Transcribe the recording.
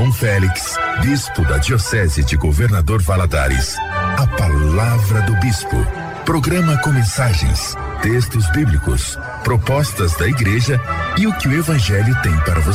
Dom Félix, bispo da Diocese de Governador Valadares. A palavra do bispo. Programa com mensagens, textos bíblicos, propostas da igreja e o que o evangelho tem para você.